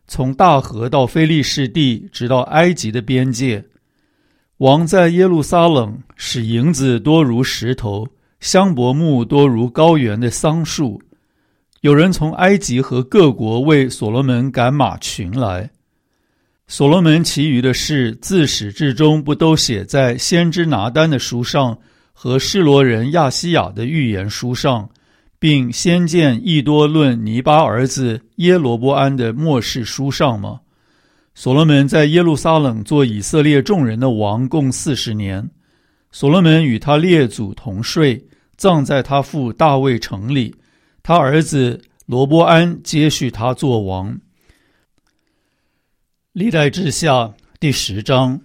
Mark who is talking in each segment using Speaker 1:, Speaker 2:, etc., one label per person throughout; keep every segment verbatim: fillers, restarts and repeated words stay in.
Speaker 1: 从大河到非利士地，直到埃及的边界。王在耶路撒冷使银子多如石头，香柏木多如高原的桑树。有人从埃及和各国为所罗门赶马群来。所罗门其余的事，自始至终不都写在先知拿单的书上和示罗人亚西亚的预言书上，并先见益多论尼巴儿子耶罗波安的末世书上吗？所罗门在耶路撒冷做以色列众人的王共四十年。所罗门与他列祖同睡，葬在他父大卫城里。他儿子罗波安接续他做王。历代志下第十章。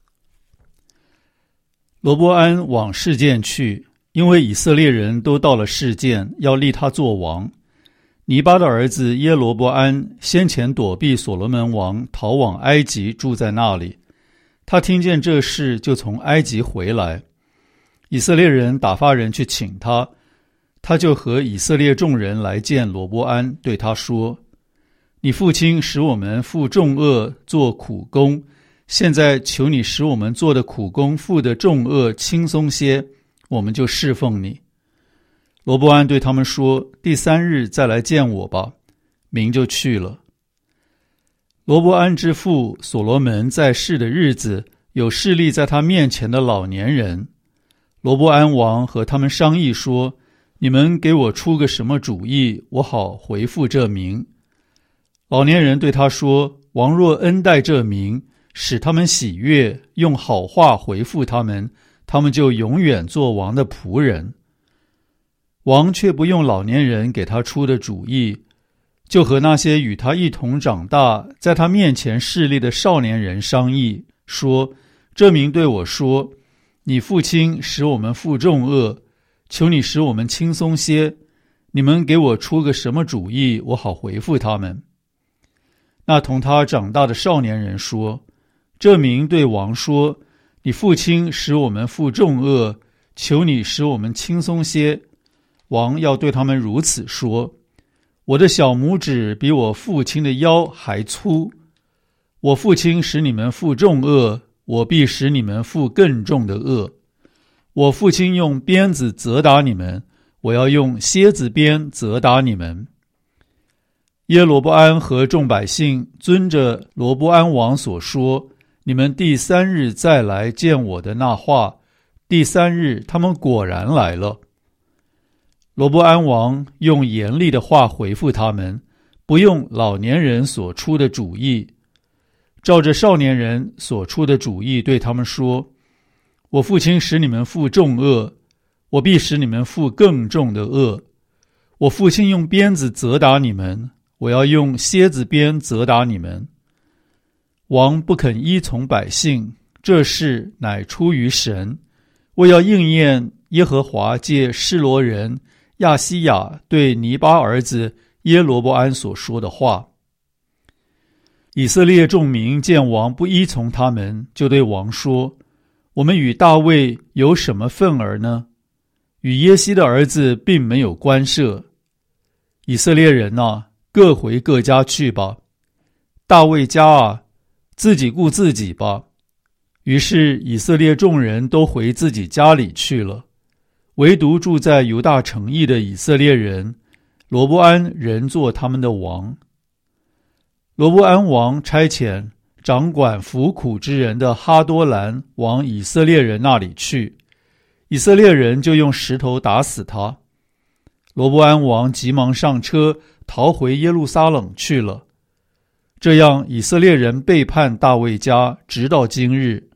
Speaker 1: 罗波安往示剑去，因为以色列人都到了示剑，要立他做王。尼巴的儿子耶罗波安先前躲避所罗门王，逃往埃及，住在那里。他听见这事，就从埃及回来。以色列人打发人去请他，他就和以色列众人来见罗波安，对他说：你父亲使我们负重恶，做苦工，现在求你使我们做的苦工负的重恶轻松些，我们就侍奉你。罗波安对他们说：第三日再来见我吧。民就去了。罗波安之父所罗门在世的日子，有侍立在他面前的老年人。罗波安王和他们商议说：你们给我出个什么主意，我好回复这民。老年人对他说：王若恩待这民，使他们喜悦，用好话回复他们，他们就永远做王的仆人。王却不用老年人给他出的主意，就和那些与他一同长大，在他面前侍立的少年人商议，说：这民对我说，你父亲使我们负重恶，求你使我们轻松些，你们给我出个什么主意，我好回复他们。那同他长大的少年人说：这民对王说，你父亲使我们负重恶，求你使我们轻松些。王要对他们如此说：我的小拇指比我父亲的腰还粗，我父亲使你们负重恶，我必使你们负更重的恶。我父亲用鞭子责打你们，我要用蝎子鞭责打你们。耶罗波安和众百姓遵着罗波安王所说，你们第三日再来见我的那话，第三日他们果然来了。罗波安王用严厉的话回复他们，不用老年人所出的主意，照着少年人所出的主意对他们说：我父亲使你们负重恶，我必使你们负更重的恶。我父亲用鞭子责打你们，我要用蝎子鞭责打你们。王不肯依从百姓，这事乃出于神，为要应验耶和华借示罗人亚西亚对尼巴儿子耶罗波安所说的话。以色列众民见王不依从他们，就对王说：我们与大卫有什么分儿呢？与耶西的儿子并没有关涉。以色列人啊，各回各家去吧。大卫家啊，自己顾自己吧。于是以色列众人都回自己家里去了。唯独住在犹大城邑的以色列人，罗波安仍做他们的王。罗波安王差遣掌管服苦之人的哈多兰往以色列人那里去，以色列人就用石头打死他。罗波安王急忙上车，逃回耶路撒冷去了。这样以色列人背叛大卫家，直到今日。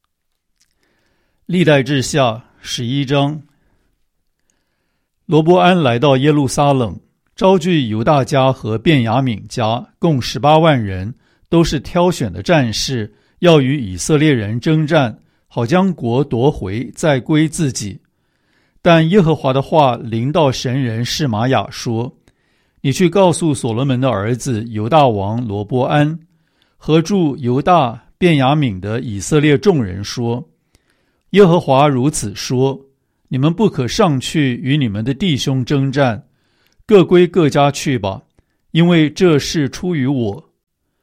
Speaker 1: 历代志下十一章。罗波安来到耶路撒冷，招聚犹大家和便雅悯家，共十八万人，都是挑选的战士，要与以色列人征战，好将国夺回，再归自己。但耶和华的话临到神人示玛雅说：你去告诉所罗门的儿子犹大王罗波安和住犹大便雅悯的以色列众人说：耶和华如此说，你们不可上去与你们的弟兄征战，各归各家去吧，因为这事出于我。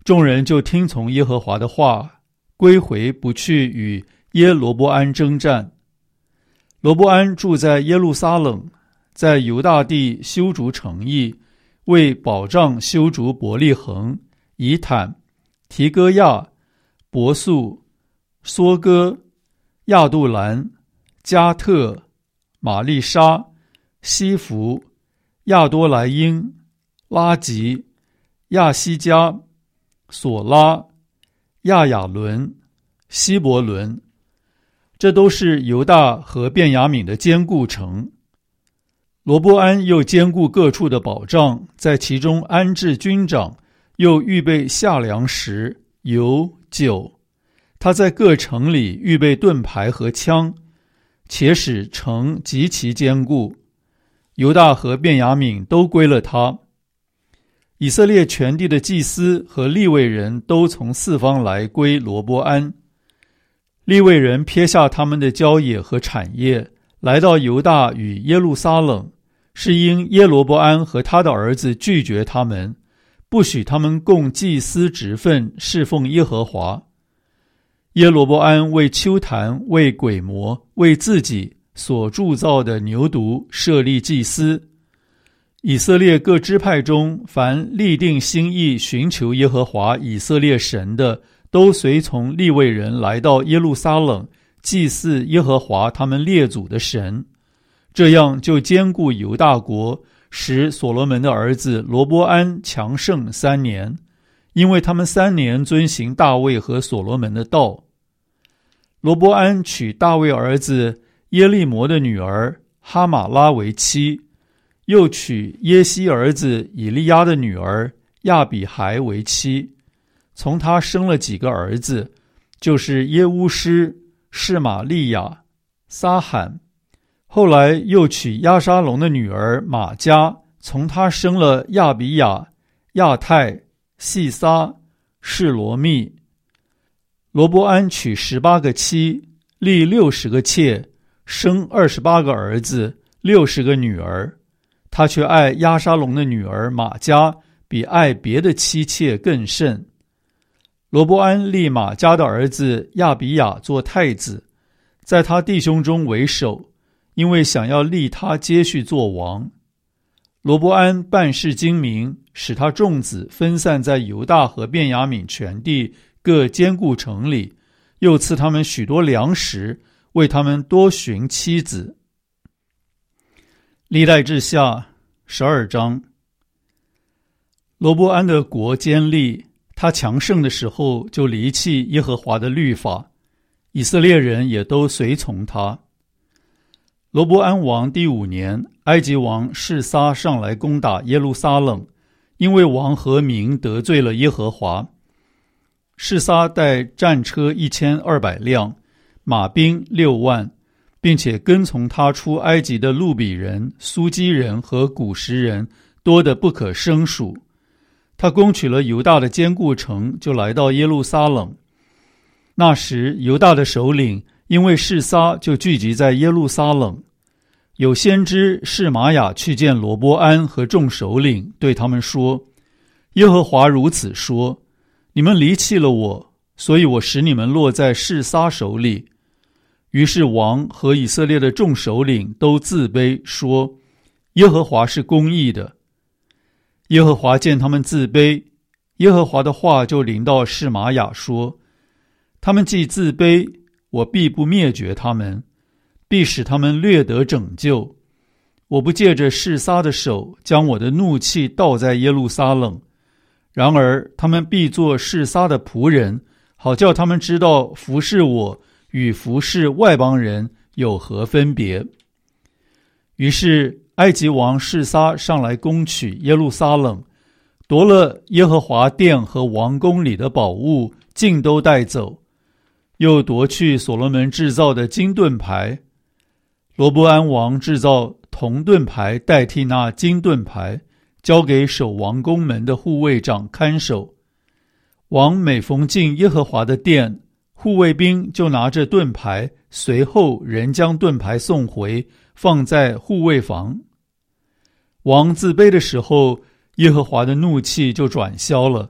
Speaker 1: 众人就听从耶和华的话，归回不去与耶罗波安征战。罗波安住在耶路撒冷，在犹大地修筑城邑，为保障修筑伯利恒、以坦、提哥亚、伯素、梭哥、亚杜兰、加特、玛丽莎、西弗、亚多莱因、拉吉、亚西加、索拉、亚雅伦、希伯伦，这都是犹大和便雅悯的坚固城。罗波安又兼顾各处的保障，在其中安置军长，又预备下粮食、油、酒。他在各城里预备盾牌和枪，且使城极其坚固。犹大和便雅悯都归了他。以色列全地的祭司和利未人都从四方来归罗波安。利未人撇下他们的郊野和产业，来到犹大与耶路撒冷，是因耶罗波安和他的儿子拒绝他们，不许他们供祭司职分，侍奉耶和华。耶罗波安为丘坛、为鬼魔、为自己所铸造的牛犊设立祭司。以色列各支派中，凡立定心意寻求耶和华以色列神的，都随从利未人来到耶路撒冷，祭祀耶和华他们列祖的神。这样就兼顾犹大国，使所罗门的儿子罗波安强盛三年，因为他们三年遵行大卫和所罗门的道。罗波安娶大卫儿子耶利摩的女儿哈马拉为妻，又娶耶西儿子以利亚的女儿亚比孩为妻，从他生了几个儿子，就是耶乌施、示玛利亚、撒罕。后来又娶押沙龙的女儿玛迦，从他生了亚比亚、亚泰、细撒、示罗密。罗波安娶十八个妻，立六十个妾，生二十八个儿子，六十个女儿。他却爱押沙龙的女儿玛迦，比爱别的妻妾更甚。罗波安立玛迦的儿子亚比亚做太子，在他弟兄中为首，因为想要立他接续做王。罗波安办事精明，使他众子分散在犹大和便雅悯全地各坚固城里，又赐他们许多粮食，为他们多寻妻子。历代志下十二章。罗波安的国坚立，他强盛的时候就离弃耶和华的律法，以色列人也都随从他。罗波安王第五年，埃及王示撒上来攻打耶路撒冷，因为王和民得罪了耶和华。示撒带战车一千二百辆，马兵六万，并且跟从他出埃及的路比人、苏基人和古实人多得不可胜数。他攻取了犹大的坚固城，就来到耶路撒冷。那时犹大的首领因为示撒，就聚集在耶路撒冷。有先知示玛雅去见罗波安和众首领，对他们说：耶和华如此说，你们离弃了我，所以我使你们落在示撒手里。于是王和以色列的众首领都自卑，说：耶和华是公义的。耶和华见他们自卑，耶和华的话就临到示玛雅说：他们既自卑，我必不灭绝他们，必使他们略得拯救。我不借着示撒的手，将我的怒气倒在耶路撒冷。然而他们必做示撒的仆人，好叫他们知道服侍我与服侍外邦人有何分别。于是埃及王示撒上来攻取耶路撒冷，夺了耶和华殿和王宫里的宝物，尽都带走，又夺去所罗门制造的金盾牌。罗波安王制造铜盾牌代替那金盾牌，交给守王宫门的护卫长看守。王每逢进耶和华的殿，护卫兵就拿着盾牌，随后人将盾牌送回，放在护卫房。王自卑的时候，耶和华的怒气就转消了，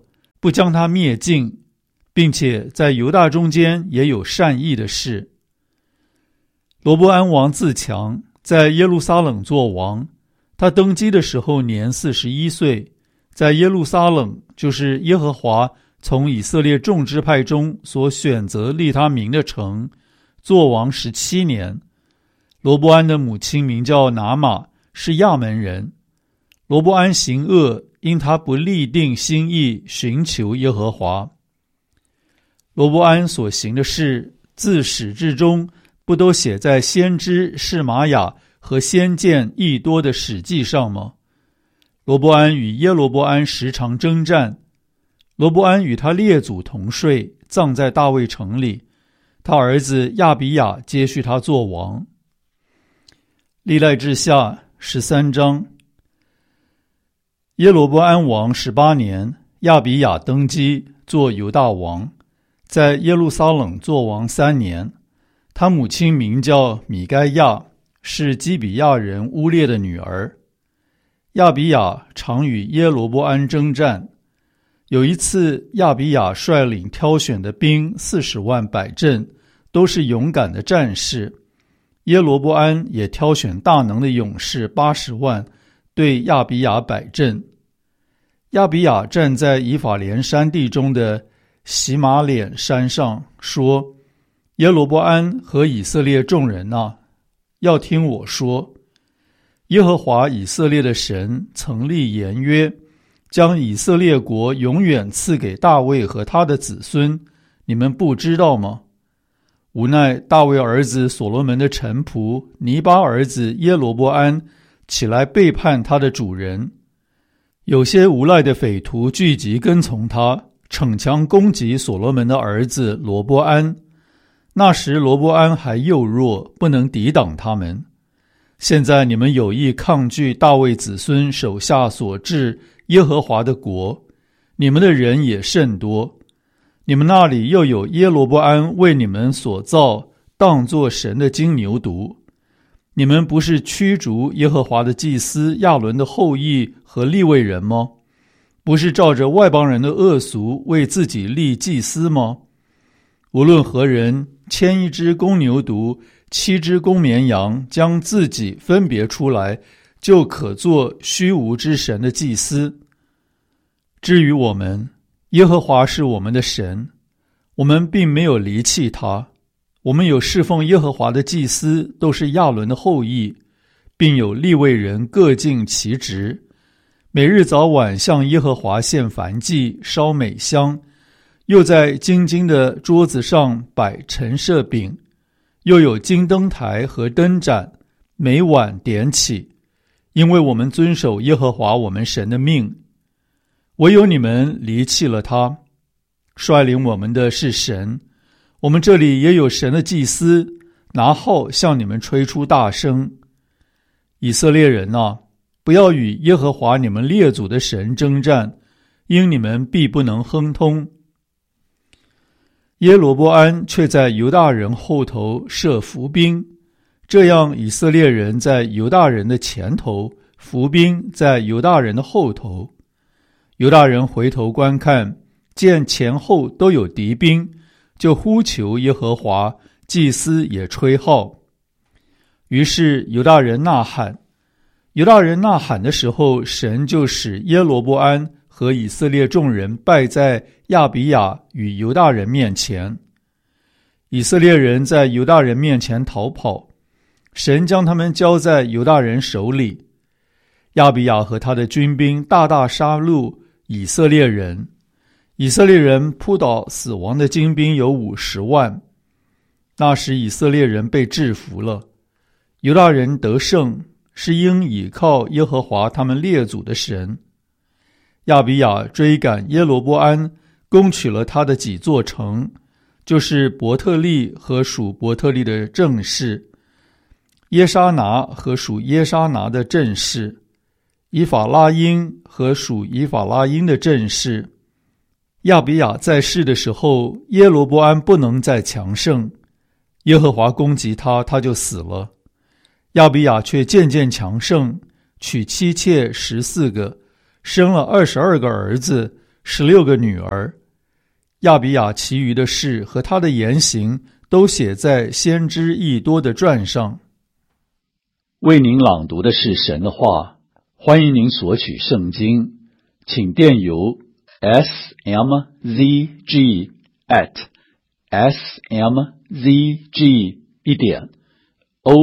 Speaker 1: 不将他灭尽，并且在犹大中间也有善意的事。罗波安王自强，在耶路撒冷作王。他登基的时候年四十一岁，在耶路撒冷，就是耶和华从以色列众支派中所选择立他名的城，作王十七年。罗波安的母亲名叫拿玛，是亚门人。罗波安行恶，因他不立定心意寻求耶和华。罗波安所行的事，自始至终不都写在先知示玛雅和先见益多的史记上吗？罗波安与耶罗波安时常征战，罗波安与他列祖同睡，葬在大卫城里，他儿子亚比雅接续他做王。历代志下十三章。耶罗波安王十八年，亚比雅登基做犹大王，在耶路撒冷做王三年。他母亲名叫米该亚，是基比亚人乌列的女儿。亚比雅常与耶罗波安征战。有一次，亚比雅率领挑选的兵四十万摆阵，都是勇敢的战士。耶罗波安也挑选大能的勇士八十万，对亚比雅摆阵。亚比雅站在以法莲山地中的洗马脸山上，说：耶罗波安和以色列众人啊，要听我说，耶和华以色列的神曾立言约，将以色列国永远赐给大卫和他的子孙，你们不知道吗？无奈大卫儿子所罗门的臣仆尼巴儿子耶罗波安起来背叛他的主人，有些无赖的匪徒聚集跟从他，逞强攻击所罗门的儿子罗波安。那时罗波安还幼弱，不能抵挡他们。现在你们有意抗拒大卫子孙手下所治耶和华的国，你们的人也甚多。你们那里又有耶罗波安为你们所造，当作神的金牛犊。你们不是驱逐耶和华的祭司亚伦的后裔和利未人吗？不是照着外邦人的恶俗为自己立祭司吗？无论何人牵一只公牛犊，七只公绵羊，将自己分别出来，就可做虚无之神的祭司。至于我们，耶和华是我们的神，我们并没有离弃他。我们有侍奉耶和华的祭司，都是亚伦的后裔，并有利未人各尽其职，每日早晚向耶和华献燔祭，烧美香，又在金金的桌子上摆陈设饼，又有金灯台和灯盏，每晚点起，因为我们遵守耶和华我们神的命。唯有你们离弃了他，率领我们的是神，我们这里也有神的祭司，拿号向你们吹出大声。以色列人啊，不要与耶和华你们列祖的神征战，因你们必不能亨通。耶罗波安却在犹大人后头设伏兵，这样以色列人在犹大人的前头，伏兵在犹大人的后头。犹大人回头观看，见前后都有敌兵，就呼求耶和华，祭司也吹号。于是犹大人呐喊，犹大人呐喊的时候，神就使耶罗波安和以色列众人败在亚比雅与犹大人面前。以色列人在犹大人面前逃跑，神将他们交在犹大人手里。亚比雅和他的军兵大大杀戮以色列人，以色列人扑倒死亡的精兵有五十万。那时以色列人被制服了，犹大人得胜，是因倚靠耶和华他们列祖的神。亚比雅追赶耶罗波安，攻取了他的几座城，就是伯特利和属伯特利的正士，耶沙拿和属耶沙拿的正士，以法拉因和属以法拉因的正士。亚比雅在世的时候，耶罗波安不能再强盛，耶和华攻击他，他就死了。亚比雅却渐渐强盛，娶妻妾十四个，生了二十二个儿子， 十六个女儿。亚比雅其余的事和他的言行都写在先知益多的传上。为您朗读的是神的话，欢迎您索取圣经，请电邮 s m z g at s m z g 一点 o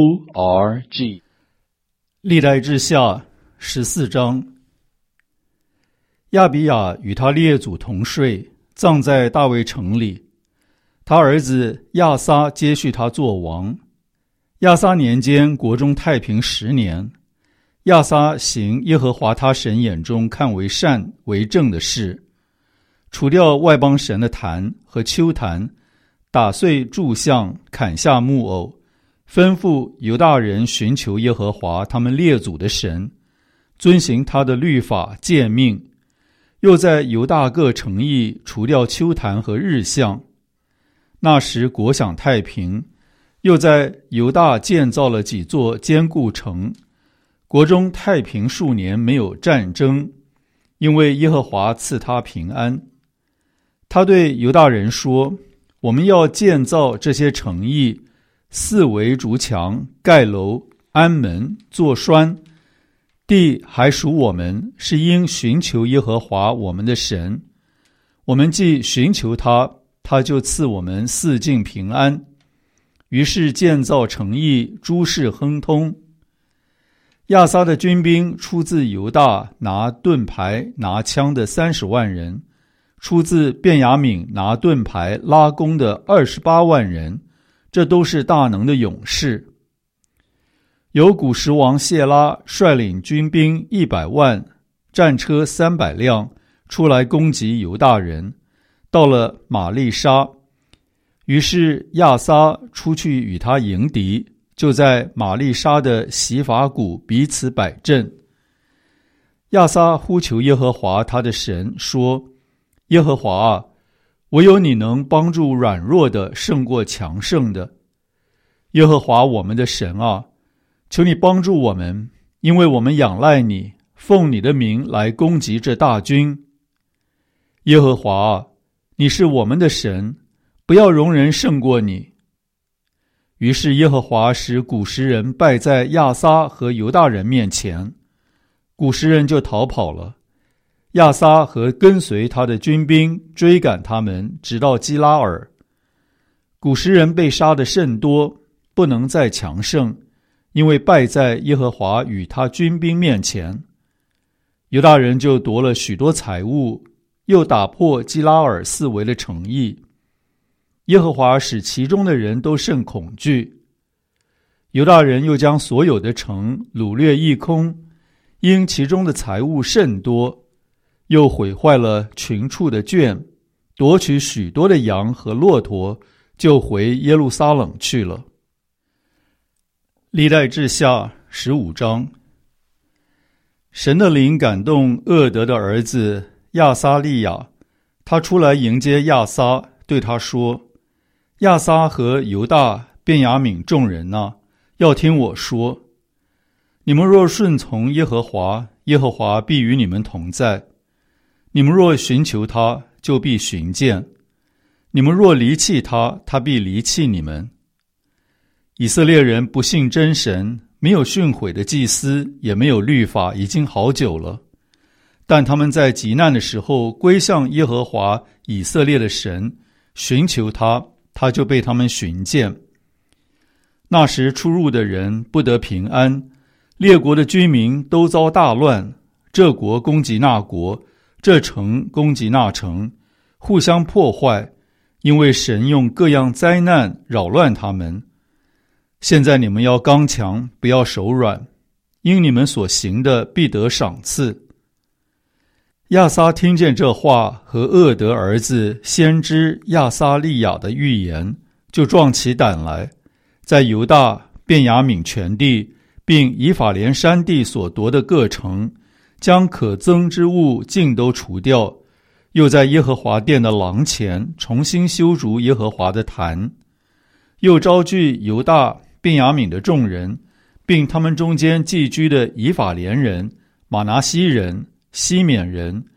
Speaker 1: r g。 历代志下十四章。亚比雅与他列祖同睡，葬在大卫城里。他儿子亚撒接续他作王。亚撒年间，国中太平十年。亚撒行耶和华他神眼中看为善为正的事，除掉外邦神的坛和丘坛，打碎柱像，砍下木偶，吩咐犹大人寻求耶和华他们列祖的神，遵行他的律法诫命，又在犹大各城邑除掉丘坛和日像。那时国享太平，又在犹大建造了几座坚固城，国中太平数年，没有战争，因为耶和华赐他平安。他对犹大人说，我们要建造这些城邑，四围筑墙，盖楼，安门，做栓，地还属我们，是因寻求耶和华我们的神。我们既寻求他，他就赐我们四境平安。于是建造城邑，诸事亨通。亚撒的军兵出自犹大，拿盾牌拿枪的三十万人；出自便雅悯拿盾牌拉弓的二十八万人，这都是大能的勇士。有古时王谢拉率领军兵一百万，战车三百辆，出来攻击犹大人，到了玛利沙。于是亚撒出去与他迎敌，就在玛利沙的洗法谷彼此摆阵。亚撒呼求耶和华他的神，说：耶和华啊，唯有你能帮助软弱的胜过强盛的。耶和华我们的神啊，求你帮助我们，因为我们仰赖你，奉你的名来攻击这大军。耶和华啊，你是我们的神，不要容人胜过你。于是耶和华使古时人败在亚撒和犹大人面前，古时人就逃跑了。亚撒和跟随他的军兵追赶他们，直到基拉尔。古时人被杀的甚多，不能再强盛，因为败在耶和华与他军兵面前。犹大人就夺了许多财物，又打破基拉尔四围的城邑。耶和华使其中的人都甚恐惧。犹大人又将所有的城掳掠一空，因其中的财物甚多，又毁坏了群畜的圈，夺取许多的羊和骆驼，就回耶路撒冷去了。历代志下十五章。神的灵感动厄德的儿子亚撒利雅，他出来迎接亚撒，对他说：亚撒和犹大、便雅悯众人啊，要听我说，你们若顺从耶和华，耶和华必与你们同在；你们若寻求他，就必寻见；你们若离弃他，他必离弃你们。以色列人不信真神，没有训诲的祭司，也没有律法，已经好久了。但他们在急难的时候归向耶和华以色列的神，寻求他，他就被他们寻见。那时出入的人不得平安，列国的居民都遭大乱，这国攻击那国，这城攻击那城，互相破坏，因为神用各样灾难扰乱他们。现在你们要刚强，不要手软，因你们所行的必得赏赐。亚撒听见这话和厄德儿子先知亚撒利雅的预言，就壮起胆来，在犹大、便雅悯全地，并以法莲山地所夺的各城，将可憎之物尽都除掉，又在耶和华殿的廊前重新修筑耶和华的坛，又招聚犹大、便雅悯的众人，并他们中间寄居的以法莲人、马拿西人、西缅人、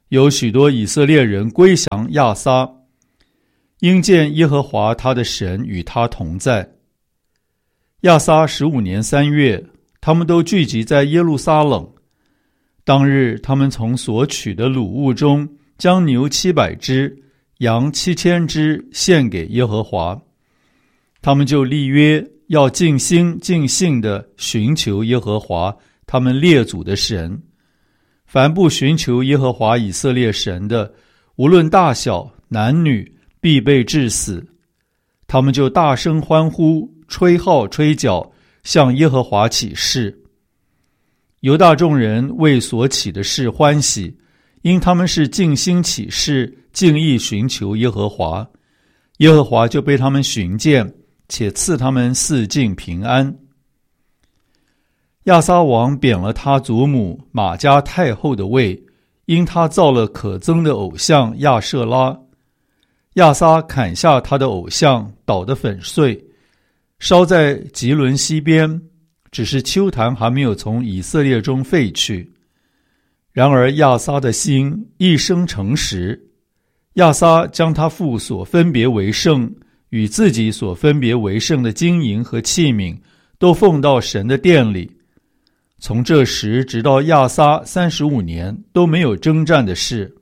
Speaker 1: 有许多以色列人归降亚撒，因见耶和华他的神与他同在。亚撒十五年三月，他们都聚集在耶路撒冷。当日，他们从所取的掳物中，将牛七百只，羊七千只献给耶和华。他们就立约，要尽心尽性地寻求耶和华他们列祖的神。凡不寻求耶和华以色列神的，无论大小男女，必被治死。他们就大声欢呼，吹号吹角，向耶和华起誓。犹大众人为所起的事欢喜，因他们是尽心起誓，尽意寻求耶和华。耶和华就被他们寻见，且赐他们四境平安。亚撒王贬了他祖母玛迦太后的位，因他造了可憎的偶像亚舍拉。亚撒砍下他的偶像，捣得粉碎，烧在吉伦西边，只是丘坛还没有从以色列中废去。然而亚撒的心一生诚实，亚撒将他父所分别为圣与自己所分别为圣的金银和器皿都奉到神的殿里。从这时直到亚撒三十五年都没有征战的事。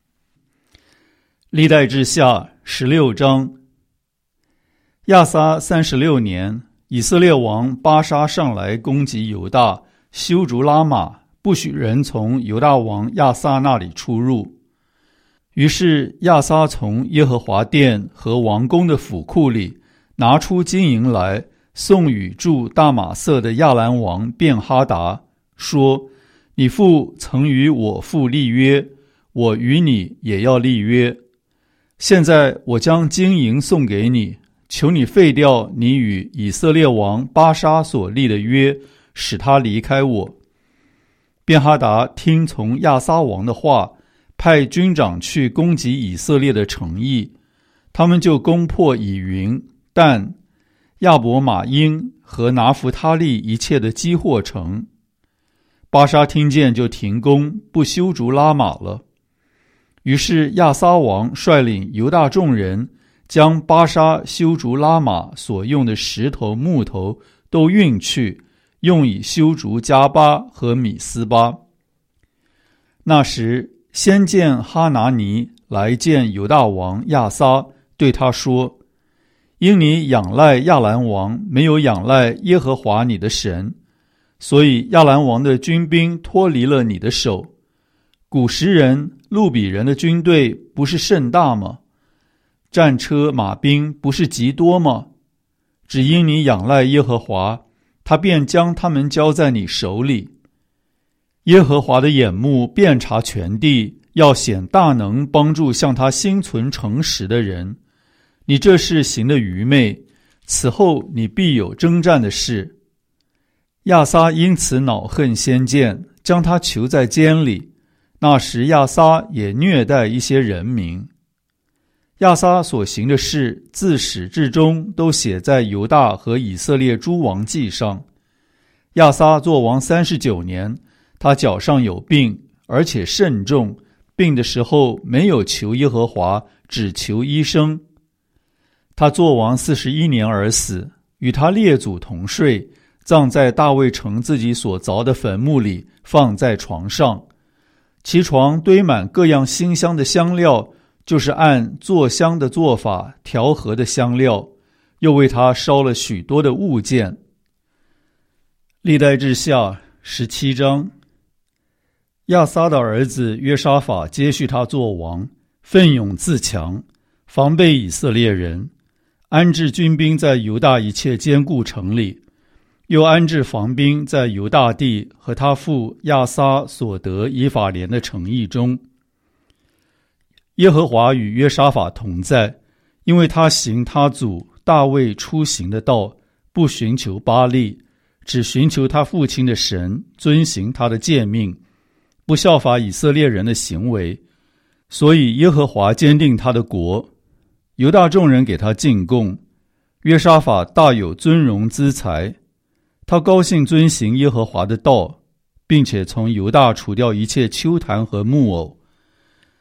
Speaker 1: 历代志下十六章。亚撒三十六年，以色列王巴沙上来攻击犹大，修筑拉玛，不许人从犹大王亚撒那里出入。于是亚撒从耶和华殿和王宫的府库里拿出金银来，送与住大马色的亚兰王便哈达，说：你父曾与我父立约，我与你也要立约。现在我将金银送给你，求你废掉你与以色列王巴沙所立的约，使他离开我。便哈达听从亚撒王的话，派军长去攻击以色列的城邑，他们就攻破以云、但、亚伯马因和拿弗他利一切的基货城。巴沙听见就停工，不修筑拉玛了。于是亚撒王率领犹大众人，将巴沙修筑拉玛所用的石头木头都运去，用以修筑加巴和米斯巴。那时先见哈拿尼来见犹大王亚撒，对他说：因你仰赖亚兰王，没有仰赖耶和华你的神，所以亚兰王的军兵脱离了你的手。古时人、路比人的军队不是甚大吗？战车马兵不是极多吗？只因你仰赖耶和华，他便将他们交在你手里。耶和华的眼目遍察全地，要显大能，帮助向他心存诚实的人。你这事行的愚昧，此后你必有征战的事。亚撒因此恼恨先见，将他囚在监里。那时亚撒也虐待一些人民。亚撒所行的事，自始至终都写在犹大和以色列诸王记上。亚撒作王三十九年，他脚上有病，而且甚重，病的时候没有求耶和华，只求医生。他作王四十一年而死，与他列祖同睡，葬在大卫城自己所凿的坟墓里，放在床上。其床堆满各样馨香的香料，就是按做香的做法调和的香料，又为他烧了许多的物件。历代志下十七章。亚撒的儿子约沙法接续他做王，奋勇自强，防备以色列人，安置军兵在犹大一切坚固城里，又安置防兵在犹大地和他父亚撒所得以法莲的城邑中。耶和华与约沙法同在，因为他行他祖大卫出行的道，不寻求巴力，只寻求他父亲的神，遵行他的诫命，不效法以色列人的行为。所以耶和华坚定他的国，犹大众人给他进贡。约沙法大有尊荣资财，他高兴遵行耶和华的道，并且从犹大除掉一切丘坛和木偶。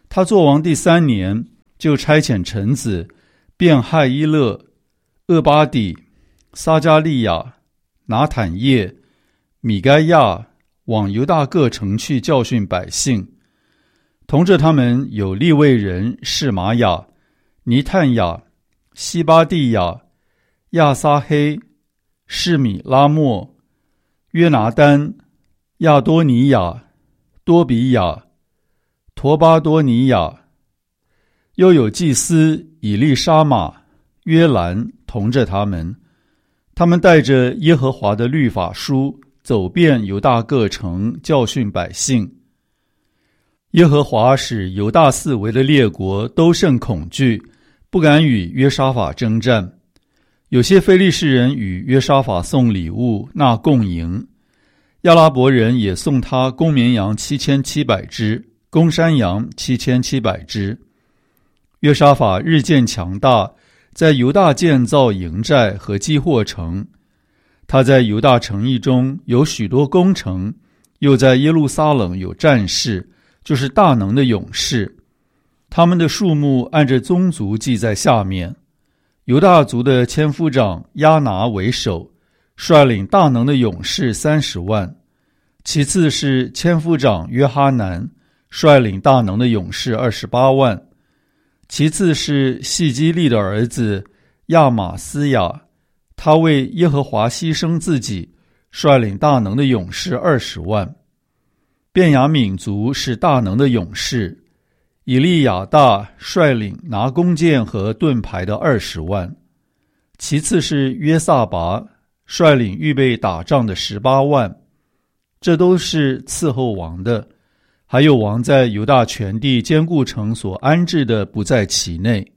Speaker 1: 他作王第三年，就差遣臣子便亥伊勒、厄巴底、撒加利亚、拿坦叶、米该亚往犹大各城去教训百姓。同着他们有利未人示玛雅、尼探雅、西巴蒂亚、亚撒黑、示米拉莫、约拿丹、亚多尼亚、多比亚、陀巴多尼亚，又有祭司以利沙玛、约兰同着他们。他们带着耶和华的律法书，走遍犹大各城，教训百姓。耶和华使犹大四围的列国都甚恐惧，不敢与约沙法征战。有些非利士人与约沙法送礼物，纳贡银。亚拉伯人也送他公绵羊七千七百只，公山羊七千七百只。约沙法日渐强大，在犹大建造营寨和基货城。他在犹大城邑中有许多工程，又在耶路撒冷有战士，就是大能的勇士。他们的数目按着宗族记在下面。犹大族的千夫长亚拿为首，率领大能的勇士三十万。其次是千夫长约哈南，率领大能的勇士二十八万。其次是细基利的儿子亚玛斯雅，他为耶和华牺牲自己，率领大能的勇士二十万。便雅悯族是大能的勇士，以利亚大率领拿弓箭和盾牌的二十万。其次是约撒拔，率领预备打仗的十八万。这都是伺候王的，还有王在犹大全地坚固城所安置的不在其内。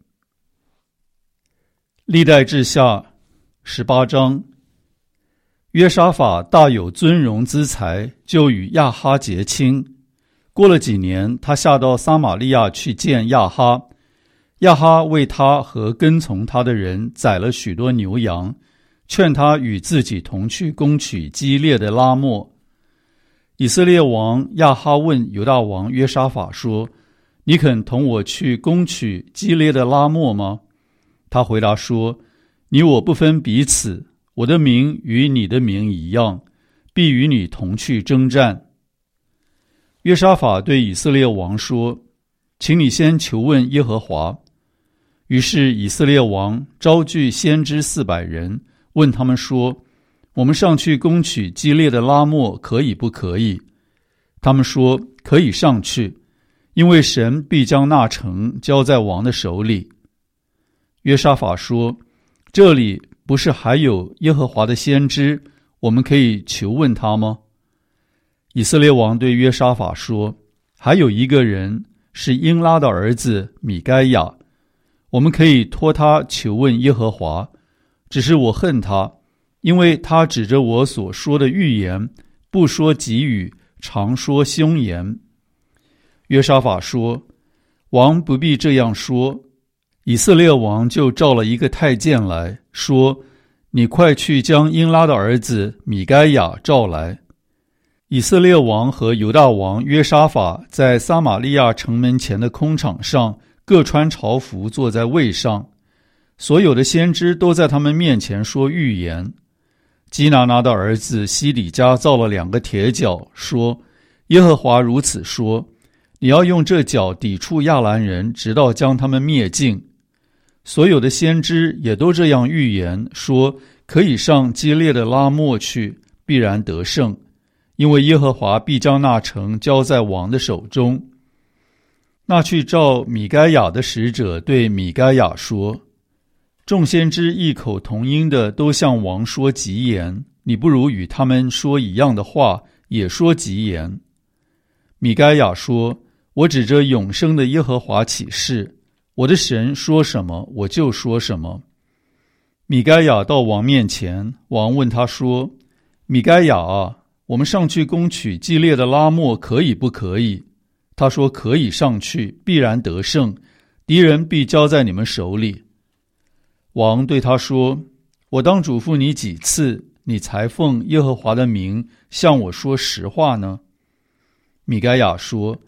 Speaker 1: 历代志下十八章。约沙法大有尊荣资财，就与亚哈结亲。过了几年，他下到撒玛利亚去见亚哈。亚哈为他和跟从他的人宰了许多牛羊，劝他与自己同去攻取基列的拉末。以色列王亚哈问犹大王约沙法说：你肯同我去攻取基列的拉末吗？他回答说：你我不分彼此，我的名与你的名一样，必与你同去征战。约沙法对以色列王说：请你先求问耶和华。于是以色列王招聚先知四百人，问他们说：我们上去攻取基列的拉末可以不可以？他们说：可以上去，因为神必将那城交在王的手里。约沙法说：这里不是还有耶和华的先知，我们可以求问他吗？以色列王对约沙法说：还有一个人是英拉的儿子米该亚，我们可以托他求问耶和华，只是我恨他，因为他指着我所说的预言，不说吉语，常说凶言。约沙法说：王不必这样说。以色列王就召了一个太监来说：你快去将英拉的儿子米该亚召来。以色列王和犹大王约沙法在撒玛利亚城门前的空场上，各穿朝服坐在位上，所有的先知都在他们面前说预言。基拿拿的儿子西底家造了两个铁角，说：耶和华如此说，你要用这角抵触亚兰人，直到将他们灭尽。所有的先知也都这样预言，说可以上基列的拉末去，必然得胜，因为耶和华必将那城交在王的手中。那去召米该亚的使者对米该亚说：众先知异口同音的都向王说吉言，你不如与他们说一样的话，也说吉言。米该亚说：我指着永生的耶和华起誓，我的神说什么，我就说什么。米该亚到王面前，王问他说：米该亚啊，我们上去攻取基列的拉末可以不可以？他说：可以上去，必然得胜，敌人必交在你们手里。王对他说：我当嘱咐你几次，你才奉耶和华的名向我说实话呢？米该亚说：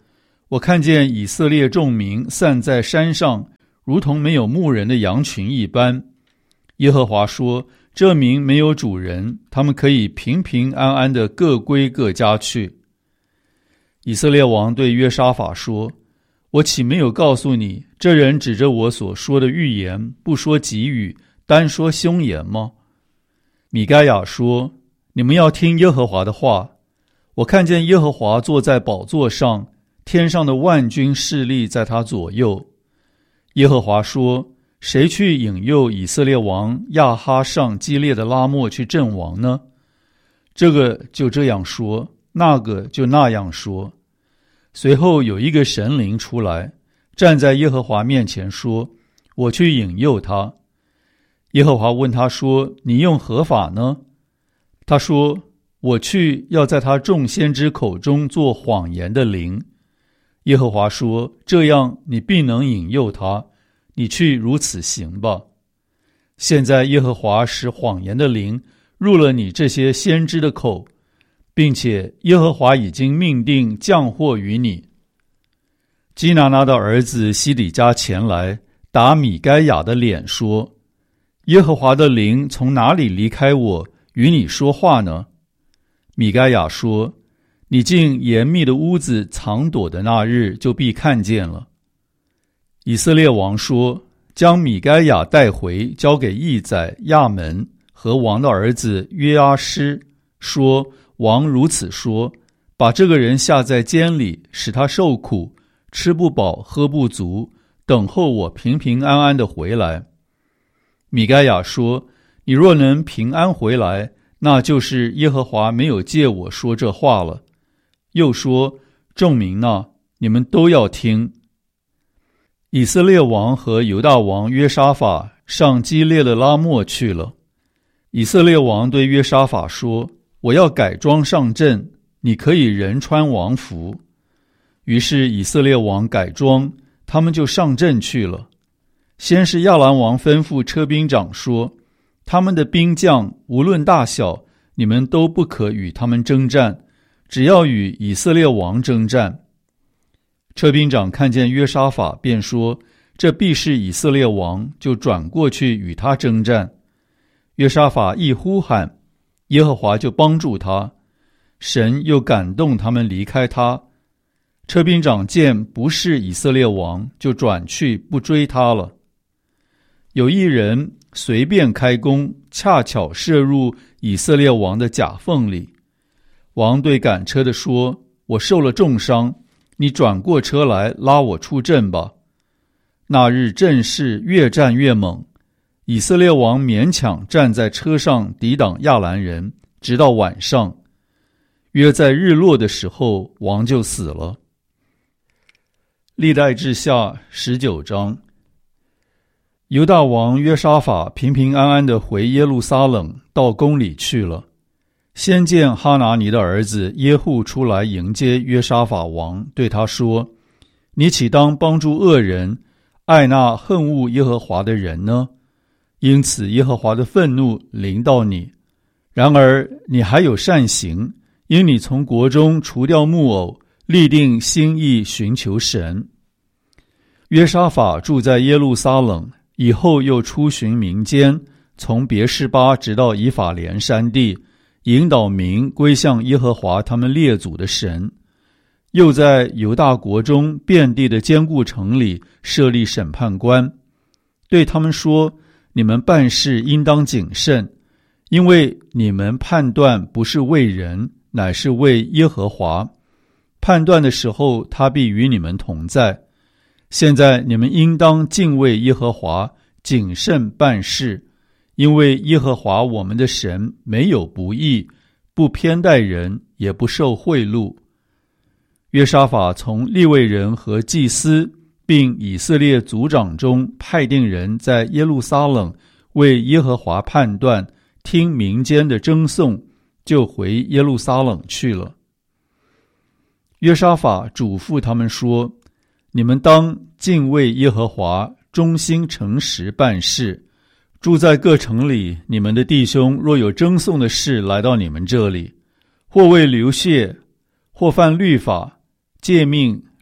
Speaker 1: 我看见以色列众民散在山上，如同没有牧人的羊群一般。耶和华说，这民没有主人，他们可以平平安安地各归各家去。以色列王对约沙法说，我岂没有告诉你，这人指着我所说的预言，不说吉语，单说凶言吗？米该亚说，你们要听耶和华的话。我看见耶和华坐在宝座上，天上的万军势力在他左右。耶和华说，谁去引诱以色列王亚哈上基列的拉末去阵亡呢？这个就这样说，那个就那样说。随后有一个神灵出来，站在耶和华面前说，我去引诱他。耶和华问他说，你用何法呢？他说，我去要在他众先知口中做谎言的灵。耶和华说，这样你必能引诱他，你去如此行吧。现在耶和华使谎言的灵入了你这些先知的口，并且耶和华已经命定降祸于你。基拿拿的儿子西底家前来打米该亚的脸说，耶和华的灵从哪里离开我与你说话呢？米该亚说，你进严密的屋子藏躲的那日，就必看见了。以色列王说，将米该亚带回，交给义宰亚门和王的儿子约阿施，说，王如此说，把这个人下在监里，使他受苦，吃不饱喝不足，等候我平平安安的回来。米该亚说，你若能平安回来，那就是耶和华没有借我说这话了。又说，众民哪，你们都要听。以色列王和犹大王约沙法上基列的拉末去了。以色列王对约沙法说，我要改装上阵，你可以人穿王服。于是以色列王改装，他们就上阵去了。先是亚兰王吩咐车兵长说，他们的兵将无论大小，你们都不可与他们征战，只要与以色列王征战。车兵长看见约沙法，便说，这必是以色列王，就转过去与他征战。约沙法一呼喊，耶和华就帮助他，神又感动他们离开他。车兵长见不是以色列王，就转去不追他了。有一人随便开弓，恰巧射入以色列王的甲缝里。王对赶车的说，我受了重伤，你转过车来拉我出阵吧。那日阵势越战越猛，以色列王勉强站在车上抵挡亚兰人，直到晚上。约在日落的时候，王就死了。历代志下十九章。犹大王约沙法平平安安地回耶路撒冷，到宫里去了。先见哈拿尼的儿子耶户出来迎接约沙法王，对他说，你岂当帮助恶人，爱那恨恶耶和华的人呢？因此耶和华的愤怒临到你。然而你还有善行，因你从国中除掉木偶，立定心意寻求神。约沙法住在耶路撒冷，以后又出巡民间，从别是巴直到以法莲山地，引导民归向耶和华他们列祖的神。又在犹大国中遍地的坚固城里设立审判官，对他们说，你们办事应当谨慎，因为你们判断不是为人，乃是为耶和华。判断的时候，他必与你们同在。现在你们应当敬畏耶和华，谨慎办事，因为耶和华我们的神没有不义，不偏待人，也不受贿赂。约沙法从利未人和祭司并以色列族长中派定人，在耶路撒冷为耶和华判断，听民间的争讼，就回耶路撒冷去了。约沙法嘱咐他们说，你们当敬畏耶和华，忠心诚实办事。住在各城里，你们的弟兄若有争讼的事来到你们这里，或为流血，或犯律法、诫命、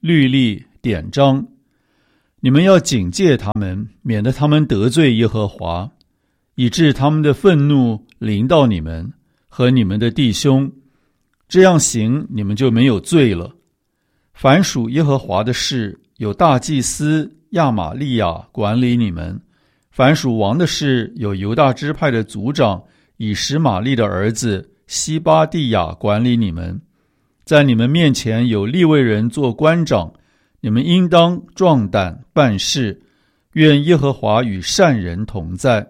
Speaker 1: 律例、典章。你们要警戒他们，免得他们得罪耶和华，以致他们的愤怒临到你们和你们的弟兄。这样行，你们就没有罪了。凡属耶和华的事，有大祭司亚玛利亚管理你们；凡属王的事，有犹大支派的族长以实玛利的儿子西巴地亚管理你们。在你们面前有利未人做官长，你们应当壮胆办事，愿耶和华与善人同在。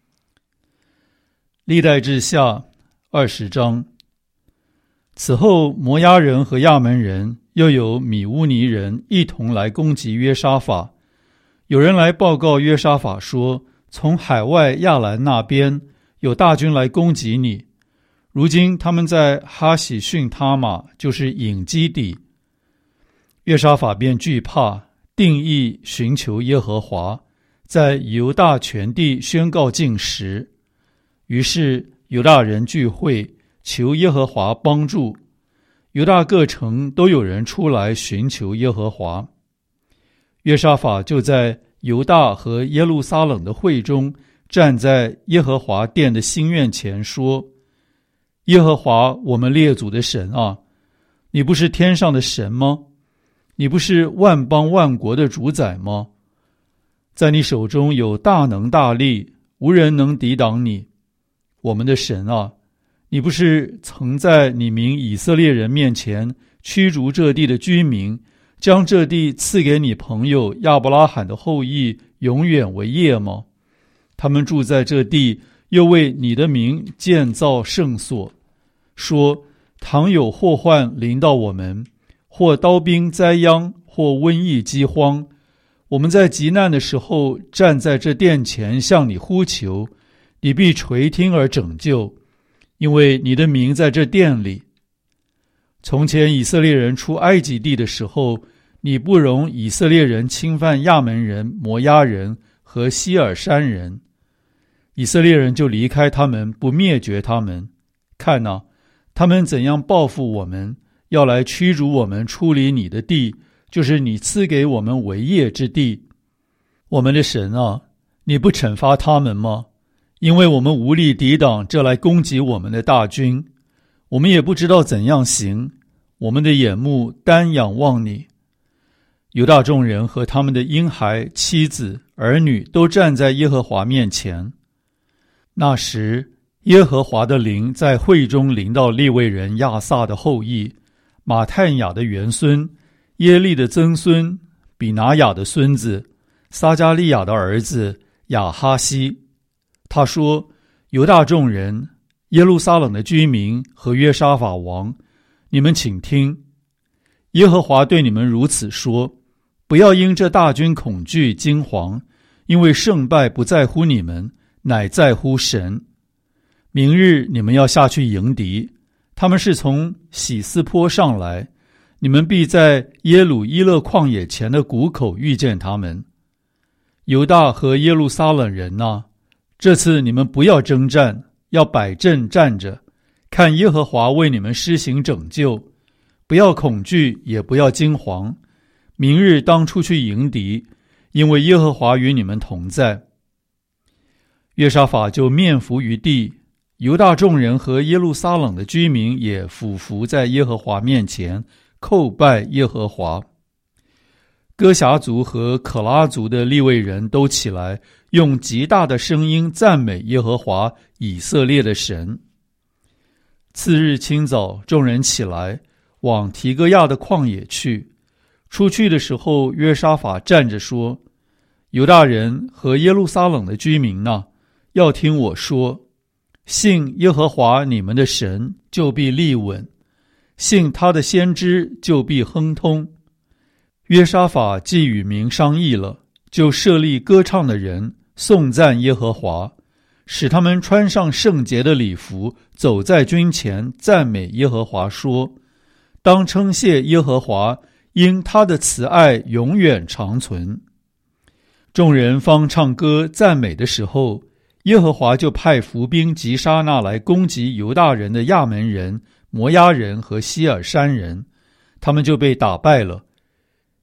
Speaker 1: 历代志下二十章。此后，摩押人和亚门人又有米乌尼人一同来攻击约沙法。有人来报告约沙法说，从海外亚兰那边有大军来攻击你。如今他们在哈喜逊他玛，就是隐基底。约沙法便惧怕，定义寻求耶和华，在犹大全地宣告禁食。于是犹大人聚会，求耶和华帮助。犹大各城都有人出来寻求耶和华。约沙法就在犹大和耶路撒冷的会中，站在耶和华殿的新院前说：耶和华我们列祖的神啊，你不是天上的神吗？你不是万邦万国的主宰吗？在你手中有大能大力，无人能抵挡你。我们的神啊，你不是曾在你民以色列人面前驱逐这地的居民，将这地赐给你朋友亚伯拉罕的后裔永远为业吗？他们住在这地，又为你的名建造圣所，说倘有祸患临到我们，或刀兵灾殃，或瘟疫饥荒，我们在急难的时候站在这殿前向你呼求，你必垂听而拯救，因为你的名在这殿里。从前以色列人出埃及地的时候，你不容以色列人侵犯亚门人、摩押人和希尔山人，以色列人就离开他们，不灭绝他们。看哪，他们怎样报复我们，要来驱逐我们出离你的地，就是你赐给我们为业之地。我们的神啊，你不惩罚他们吗？因为我们无力抵挡这来攻击我们的大军，我们也不知道怎样行，我们的眼目单仰望你。犹大众人和他们的婴孩、妻子、儿女都站在耶和华面前。那时，耶和华的灵在会中临到利未人亚萨的后裔、马探雅的元孙、耶利的曾孙、比拿雅的孙子、撒加利亚的儿子亚哈西。他说：犹大众人、耶路撒冷的居民和约沙法王，你们请听，耶和华对你们如此说：不要因这大军恐惧惊惶，因为胜败不在乎你们，乃在乎神。明日你们要下去迎敌，他们是从喜斯坡上来，你们必在耶鲁伊勒旷野前的谷口遇见他们。犹大和耶路撒冷人啊，这次你们不要征战，要摆阵站着，看耶和华为你们施行拯救，不要恐惧，也不要惊惶。明日当出去迎敌，因为耶和华与你们同在。约沙法就面伏于地，犹大众人和耶路撒冷的居民也俯伏在耶和华面前，叩拜耶和华。哥辖族和可拉族的利未人都起来，用极大的声音赞美耶和华以色列的神。次日清早，众人起来，往提哥亚的旷野去。出去的时候，约沙法站着说：犹大人和耶路撒冷的居民哪，要听我说，信耶和华你们的神，就必立稳；信他的先知，就必亨通。约沙法既与民商议了，就设立歌唱的人，颂赞耶和华，使他们穿上圣洁的礼服，走在军前，赞美耶和华，说：当称谢耶和华，因他的慈爱永远长存。众人方唱歌赞美的时候，耶和华就派伏兵击杀那来攻击犹大人的亚门人、摩押人和希尔山人，他们就被打败了。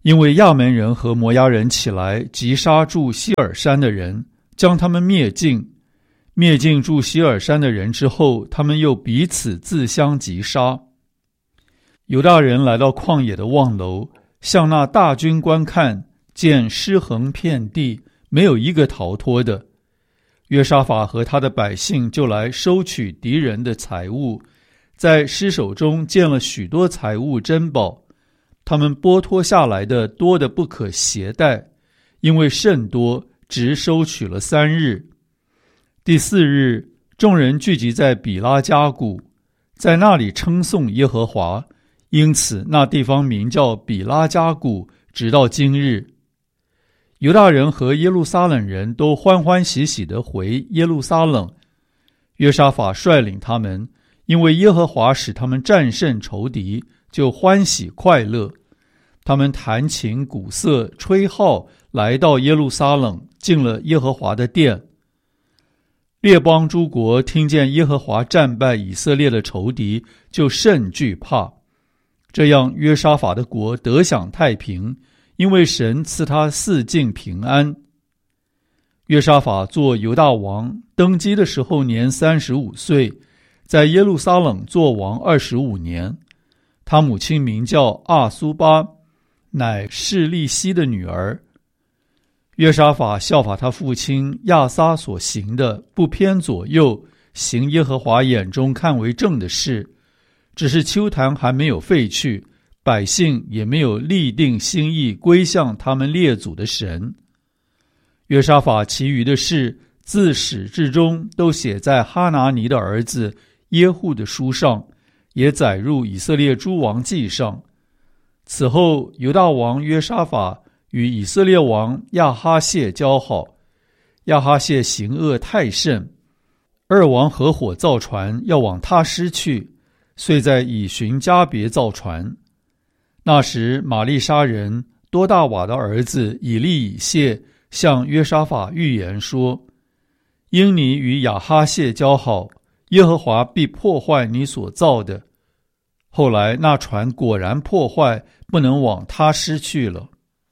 Speaker 1: 因为亚门人和摩押人起来击杀住希尔山的人，将他们灭尽。灭尽住希尔山的人之后，他们又彼此自相击杀。犹大人来到旷野的望楼，向那大军观看，见尸横遍地，没有一个逃脱的。约沙法和他的百姓就来收取敌人的财物，在尸首中见了许多财物珍宝，他们剥脱下来的多得不可携带，因为甚多，直收取了三日。第四日，众人聚集在比拉加谷，在那里称颂耶和华，因此那地方名叫比拉加谷，直到今日。犹大人和耶路撒冷人都欢欢喜喜地回耶路撒冷。约沙法率领他们，因为耶和华使他们战胜仇敌，就欢喜快乐。他们弹琴鼓瑟吹号，来到耶路撒冷，进了耶和华的殿。列邦诸国听见耶和华战败以色列的仇敌，就甚惧怕。这样约沙法的国得享太平，因为神赐他四境平安。约沙法做犹大王，登基的时候年三十五岁，在耶路撒冷做王二十五年。他母亲名叫阿苏巴，乃示利希的女儿。约沙法效法他父亲亚撒所行的，不偏左右，行耶和华眼中看为正的事。只是丘坛还没有废去，百姓也没有立定心意归向他们列祖的神。约沙法其余的事，自始至终都写在哈拿尼的儿子耶户的书上，也载入以色列诸王记上。此后，犹大王约沙法与以色列王亚哈谢交好，亚哈谢行恶太甚，二王合伙造船要往他施去，遂在以寻加别造船。那时玛利沙人多大瓦的儿子以利以谢向约沙法预言说，因你与亚哈谢交好，耶和华必破坏你所造的。后来那船果然破坏，不能往他施去了。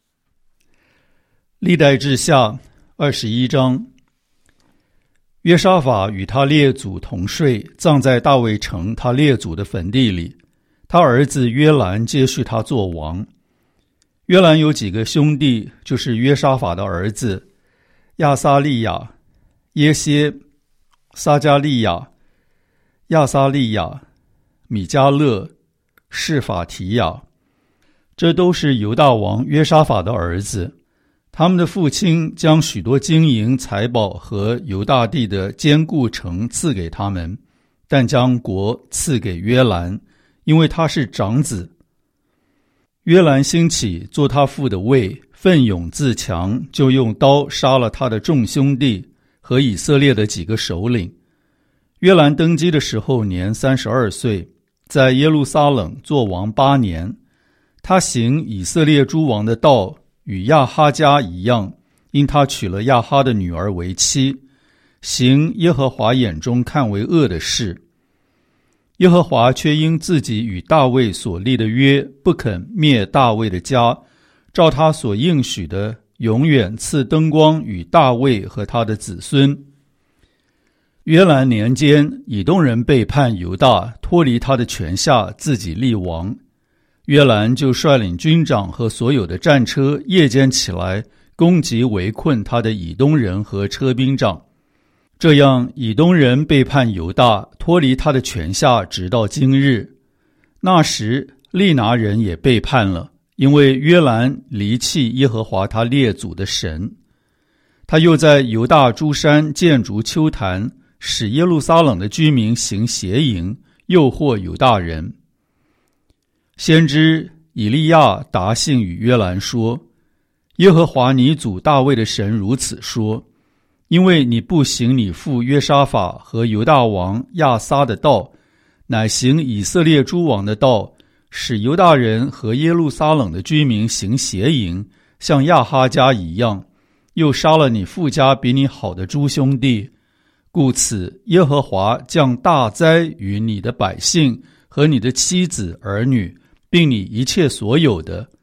Speaker 1: 历代志下二十一章。约沙法与他列祖同睡，葬在大卫城他列祖的坟地里。他儿子约兰接续他做王。约兰有几个兄弟，就是约沙法的儿子亚撒利亚、耶歇、撒加利亚、亚撒利亚、米迦勒、示法提亚，这都是犹大王约沙法的儿子。他们的父亲将许多金银财宝和犹大地的坚固城赐给他们，但将国赐给约兰，因为他是长子。约兰兴起做他父的位，奋勇自强，就用刀杀了他的众兄弟和以色列的几个首领。约兰登基的时候年三十二岁，在耶路撒冷做王八年。他行以色列诸王的道，与亚哈家一样，因他娶了亚哈的女儿为妻，行耶和华眼中看为恶的事。耶和华却因自己与大卫所立的约，不肯灭大卫的家，照他所应许的，永远赐灯光与大卫和他的子孙。约兰年间，以东人背叛犹大，脱离他的权下，自己立王。约兰就率领军长和所有的战车，夜间起来攻击围困他的以东人和车兵长。这样以东人背叛犹大，脱离他的权下，直到今日。那时利拿人也背叛了，因为约兰离弃耶和华他列祖的神。他又在犹大诸山建筑丘坛，使耶路撒冷的居民行邪淫，诱惑犹大人。先知以利亚答信与约兰说，耶和华你祖大卫的神如此说，因为你不行你父约沙法和犹大王亚撒的道，乃行以色列诸王的道，使犹大人和耶路撒冷的居民行邪淫，像亚哈家一样，又杀了你父家比你好的诸兄弟。故此耶和华降大灾于你的百姓和你的妻子儿女，并你一切所有的。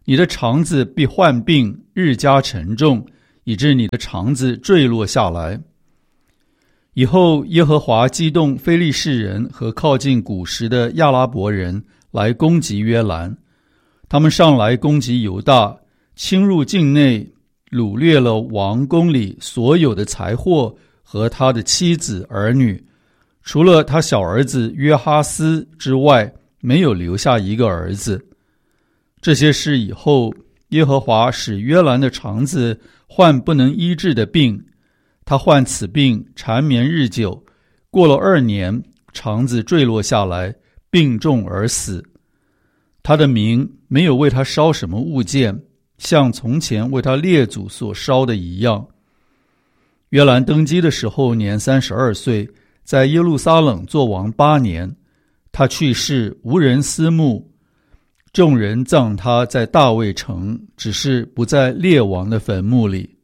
Speaker 1: 你的肠子必患病，日加沉重，以致你的肠子坠落下来。以后耶和华激动非利士人和靠近古时的亚拉伯人来攻击约兰，他们上来攻击犹大，侵入境内，掳掠了王宫里所有的财货和他的妻子儿女，除了他小儿子约哈斯之外，没有留下一个儿子。这些事以后，耶和华使约兰的肠子患不能医治的病，他患此病缠绵日久，过了二年，肠子坠落下来，病重而死。他的民没有为他烧什么物件，像从前为他列祖所烧的一样。约兰登基的时候年三十二岁，在耶路撒冷作王八年。他去世，无人思慕，众人葬他在大卫城，只是不在列王的坟墓里。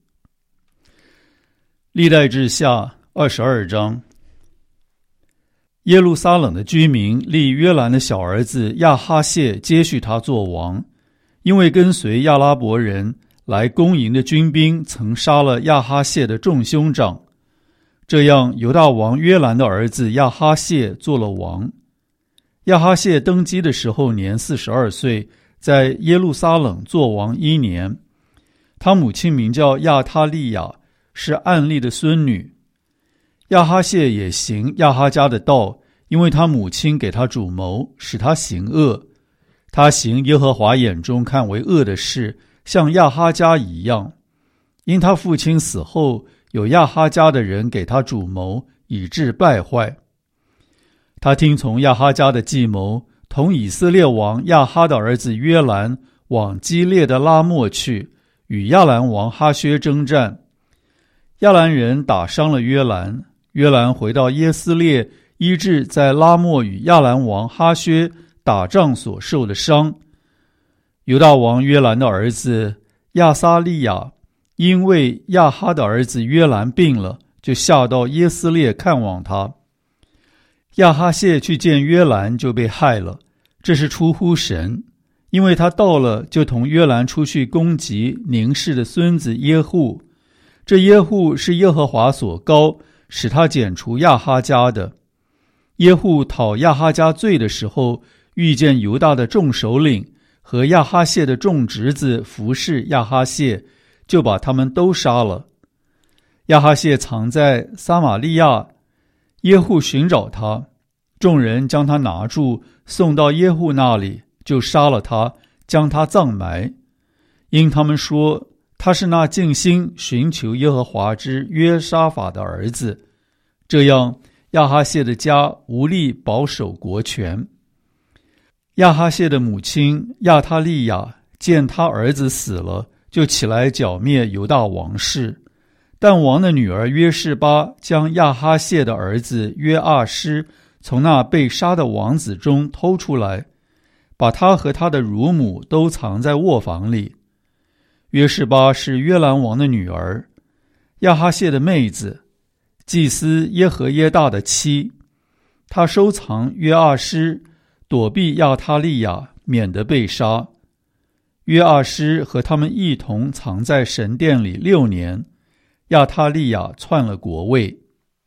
Speaker 1: 历代志下二十二章。耶路撒冷的居民立约兰的小儿子亚哈谢接续他做王，因为跟随亚拉伯人来攻营的军兵曾杀了亚哈谢的众兄长，这样犹大王约兰的儿子亚哈谢做了王。亚哈谢登基的时候年四十二岁，在耶路撒冷作王一年。他母亲名叫亚他利亚，是暗利的孙女。亚哈谢也行亚哈家的道，因为他母亲给他主谋，使他行恶。他行耶和华眼中看为恶的事，像亚哈家一样。因他父亲死后，有亚哈家的人给他主谋，以致败坏。他听从亚哈家的计谋，同以色列王亚哈的儿子约兰往基列的拉末去，与亚兰王哈薛征战。亚兰人打伤了约兰，约兰回到耶斯列，医治在拉末与亚兰王哈薛打仗所受的伤。犹大王约兰的儿子亚撒利亚因为亚哈的儿子约兰病了，就下到耶斯列看望他。亚哈谢去见约兰，就被害了，这是出乎神，因为他到了，就同约兰出去攻击宁氏的孙子耶户。这耶户是耶和华所膏，使他剪除亚哈家的。耶户讨亚哈家罪的时候，遇见犹大的众首领和亚哈谢的众侄子服侍亚哈谢，就把他们都杀了。亚哈谢藏在撒玛利亚，耶户寻找他，众人将他拿住，送到耶户那里，就杀了他，将他葬埋。因他们说他是那尽心寻求耶和华之约沙法的儿子，这样亚哈谢的家无力保守国权。亚哈谢的母亲亚他利亚见他儿子死了，就起来剿灭犹大王室。但王的女儿约示巴将亚哈谢的儿子约阿施从那被杀的王子中偷出来，把他和他的乳母都藏在卧房里。约示巴是约兰王的女儿，亚哈谢的妹子，祭司耶和耶大的妻。他收藏约阿施，躲避亚他利亚，免得被杀。约阿施和他们一同藏在神殿里六年。亚他利亚篡了国位。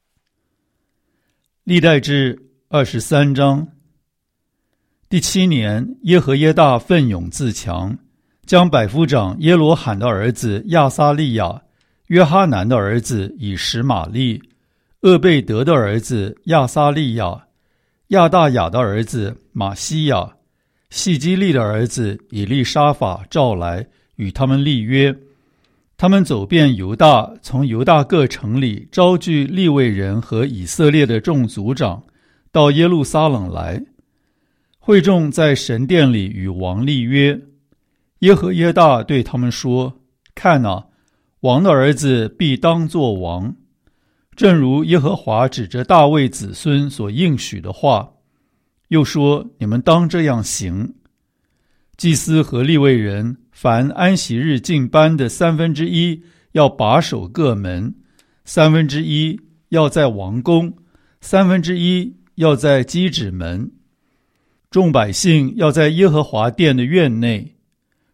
Speaker 1: 历代志二十三章。第七年，耶和耶大奋勇自强，将百夫长耶罗罕的儿子亚撒利亚、约哈南的儿子以实玛利、厄贝德的儿子亚撒利亚、亚大雅的儿子马西亚、细基利的儿子以利沙法召来，与他们立约。他们走遍犹大，从犹大各城里招聚利未人和以色列的众族长，到耶路撒冷来。会众在神殿里与王立约。耶和耶大对他们说：看哪，王的儿子必当作王，正如耶和华指着大卫子孙所应许的话。又说：你们当这样行。祭司和利未人凡安息日进班的三分之一要把守各门，三分之一要在王宫，三分之一要在基指门。众百姓要在耶和华殿的院内。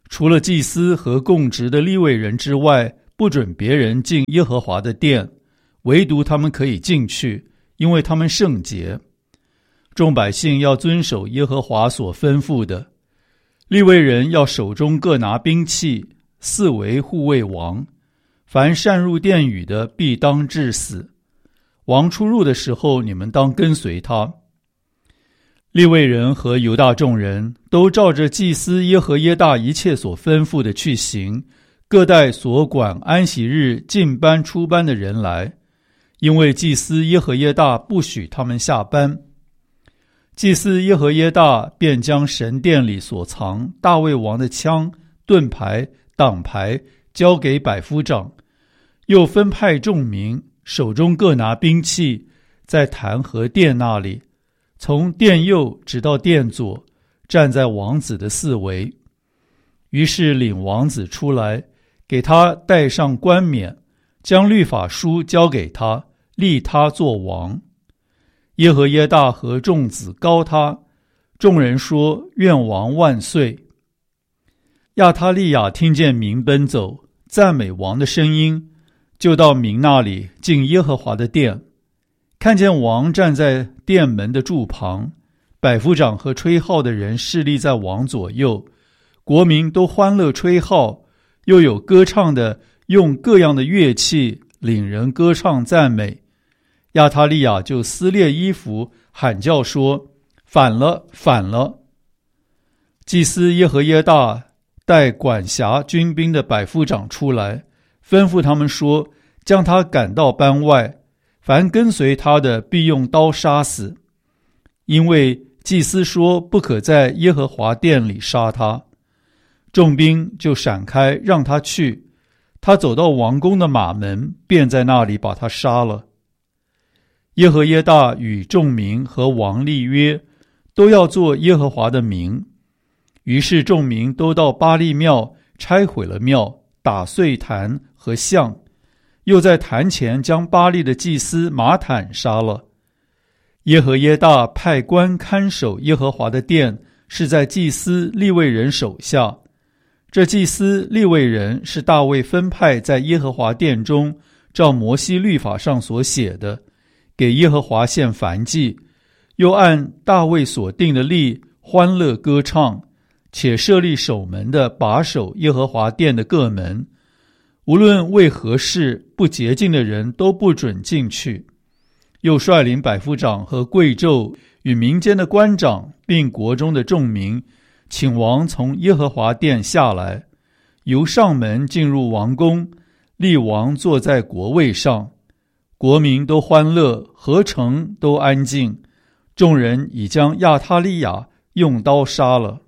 Speaker 1: 除了祭司和供职的利未人之外，不准别人进耶和华的殿，唯独他们可以进去，因为他们圣洁。众百姓要遵守耶和华所吩咐的。利未人要手中各拿兵器，四围护卫王。凡擅入殿宇的，必当致死。王出入的时候，你们当跟随他。利未人和犹大众人都照着祭司耶和耶大一切所吩咐的去行，各带所管安息日进班出班的人来，因为祭司耶和耶大不许他们下班。祭司耶和耶大便将神殿里所藏大卫王的枪、盾牌、挡牌交给百夫长，又分派众民，手中各拿兵器，在坛和殿那里，从殿右直到殿左，站在王子的四围。于是领王子出来，给他戴上冠冕，将律法书交给他，立他做王。耶和耶大和众子高他，众人说：愿王万岁。亚他利雅听见民奔走，赞美王的声音，就到民那里进耶和华的殿，看见王站在殿门的柱旁，百夫长和吹号的人侍立在王左右，国民都欢乐吹号，又有歌唱的用各样的乐器领人歌唱赞美。亚他利雅就撕裂衣服，喊叫说：反了，反了！祭司耶和耶大带管辖军兵的百夫长出来，吩咐他们说：将他赶到班外，凡跟随他的必用刀杀死。因为祭司说不可在耶和华殿里杀他。众兵就闪开，让他去。他走到王宫的马门，便在那里把他杀了。耶和耶大与众民和王立约，都要做耶和华的名。于是众民都到巴力庙，拆毁了庙，打碎坛和像，又在坛前将巴力的祭司马坦杀了。耶和耶大派官看守耶和华的殿，是在祭司利未人手下。这祭司利未人是大卫分派在耶和华殿中，照摩西律法上所写的，给耶和华献燔祭，又按大卫所定的例欢乐歌唱，且设立守门的把守耶和华殿的各门，无论为何事，不洁净的人都不准进去。又率领百夫长和贵胄与民间的官长，并国中的众民，请王从耶和华殿下来，由上门进入王宫，立王坐在国位上。国民都欢乐，合城都安静。众人已将亚他利雅用刀杀了。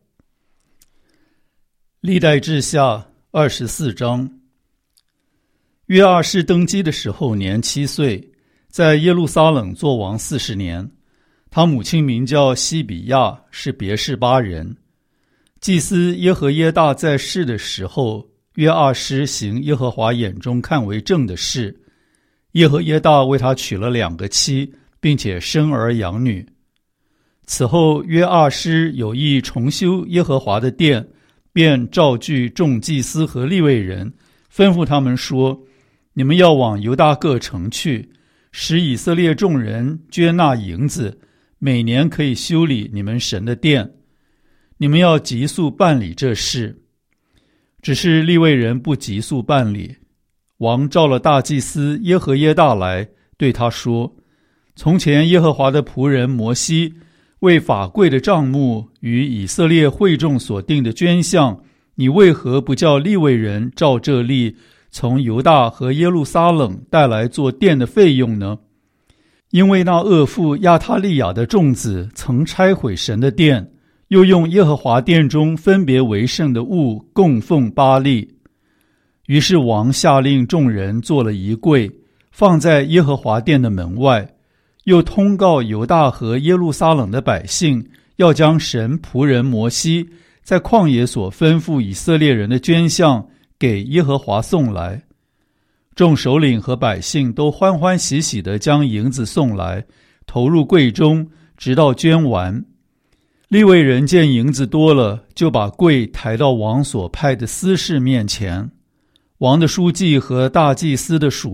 Speaker 1: 历代志下二十四章。约阿施登基的时候年七岁，在耶路撒冷作王四十年。他母亲名叫西比亚，是别是巴人。祭司耶和耶大在世的时候，约阿施行耶和华眼中看为正的事。耶和耶大为他娶了两个妻，并且生儿养女。此后约阿施有意重修耶和华的殿，便召聚众祭司和利未人，吩咐他们说：你们要往犹大各城去，使以色列众人捐纳银子，每年可以修理你们神的殿。你们要急速办理这事。只是利未人不急速办理。王召了大祭司耶和耶大来，对他说：从前耶和华的仆人摩西为法柜的帐幕与以色列会众所定的捐项，你为何不叫利未人照这例从犹大和耶路撒冷带来做殿的费用呢？因为那恶妇亚他利雅的众子曾拆毁神的殿，又用耶和华殿中分别为圣的物供奉巴力。于是王下令众人做了一柜，放在耶和华殿的门外，又通告犹大和耶路撒冷的百姓，要将神仆人摩西在旷野所吩咐以色列人的捐项给耶和华送来。众首领和百姓都欢欢喜喜地将银子送来，投入柜中，直到捐完。 利未人见银子多了，就把柜抬到王所派的司事面前。王的书记和大祭司的属